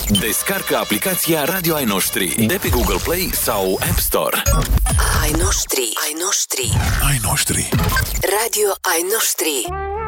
Descarcă aplicația Radio ai noștri de pe Google Play sau App Store. Ai noștri. Ai noștri. Radio ai noștri.